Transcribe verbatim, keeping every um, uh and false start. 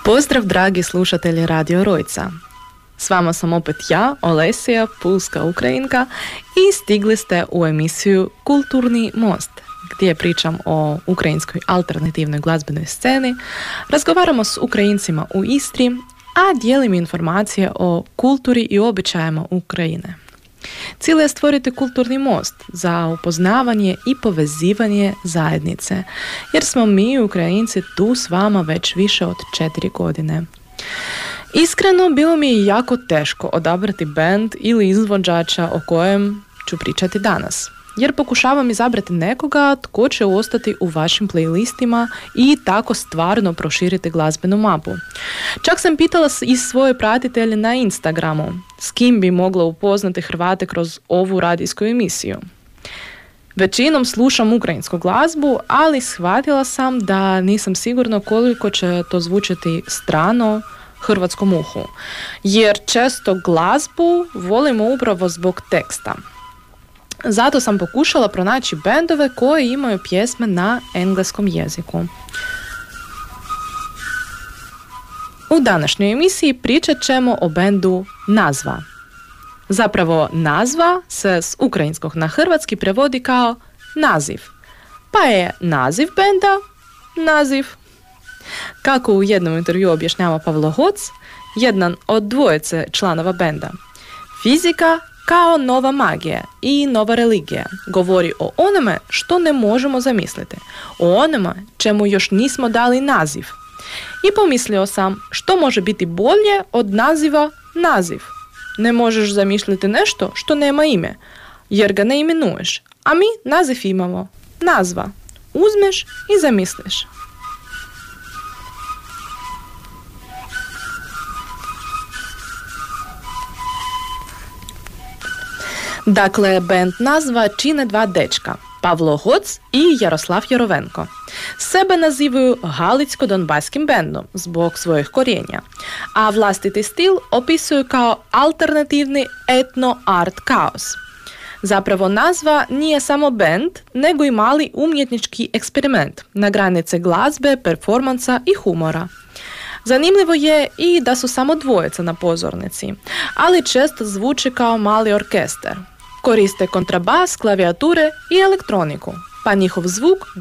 Pozdrav dragi slušatelji Radio Rojca. S vama sam opet ja, Olesija, pulska Ukrajinka, i stigli ste u emisiju Kulturni most, gdje pričam o ukrajinskoj alternativnoj glazbenoj sceni, razgovaramo s Ukrajincima u Istri, a dijelim informacije o kulturi i običajima Ukrajine. Cilj je stvoriti kulturni most za upoznavanje i povezivanje zajednice, jer smo mi, Ukrajinci, tu s vama već više od četiri godine. Iskreno, bilo mi je jako teško odabrati bend ili izvođača o kojem ću pričati danas, jer pokušavam izabrati nekoga tko će ostati u vašim playlistima i tako stvarno proširiti glazbenu mapu. Čak sam pitala i svoje pratitelje na Instagramu s kim bi mogla upoznati Hrvate kroz ovu radijsku emisiju. Većinom slušam ukrajinsku glazbu, ali shvatila sam da nisam sigurna koliko će to zvučati strano hrvatskom uhu, jer često glazbu volimo upravo zbog teksta. Zato sam pokušala pronaći bendove koji imaju pjesme na engleskom jeziku. U današnjoj emisiji pričat ćemo o bendu Nazva. Zapravo Nazva se s ukrajinskog na hrvatski prevodi kao naziv, pa je naziv benda naziv. Kako u jednom intervju objašnjava Pavlo Hoc, jedan od dvojice članova benda, fizika kao nova magija i nova religija govori o onome što ne možemo zamisliti, o onome čemu još nismo dali naziv. I pomislio sam što može biti bolje od naziva naziv. Ne možeš zamisliti nešto što nema ime, jer ga ne imenuješ, a mi naziv imamo, nazva. Uzmeš i zamisliš. Dakle, bend Nazva čine dva dečka, Pavlo Hoc i Jaroslav Jarovenko. Sebe nazivaju Halicko-donbaskim bendom zbog svojih korijenja, a vlastiti stil opisuju kao alternativni etno-art kaos. Zapravo Nazva nije samo bend, nego i mali umjetnički eksperiment na granice glazbe, performansa i humora. Zanimljivo je i da su samo dvojica na pozornici, ali često zvuče kao mali orkestar. Koriste kontrabas, klavijature i elektroniku, pa njihov zvuk